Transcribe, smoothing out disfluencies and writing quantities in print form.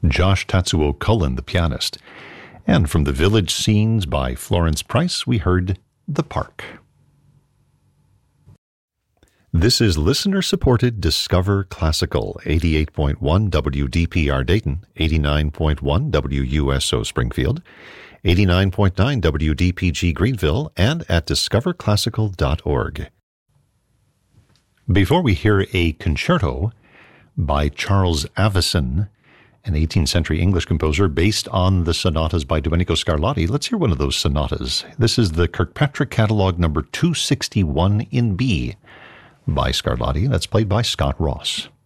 Josh Tatsuo Cullen, the pianist. And from The Village Scenes by Florence Price, we heard The Park. This is listener-supported Discover Classical, 88.1 WDPR Dayton, 89.1 WUSO Springfield, 89.9 WDPG Greenville, and at discoverclassical.org. Before we hear a concerto by Charles Avison, an 18th century English composer based on the sonatas by Domenico Scarlatti, let's hear one of those sonatas. This is the Kirkpatrick Catalog number 261 in B by Scarlatti. That's played by Scott Ross.